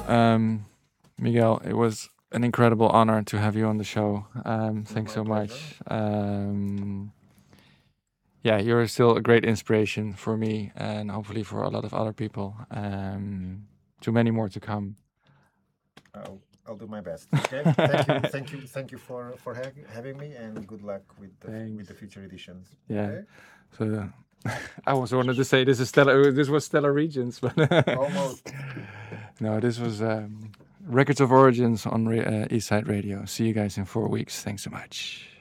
Miguel, it was an incredible honor to have you on the show. Thanks My so pleasure. much. Yeah, you're still a great inspiration for me and hopefully for a lot of other people. Too many more to come. I'll do my best. Okay. Thank you. Thank you. Thank you for having me, and good luck with Thanks. the future editions. Yeah. Okay. So I was wanted to say this was Stellar Regions, but Almost. no, this was Records of Origins on East Side Radio. See you guys in 4 weeks. Thanks so much.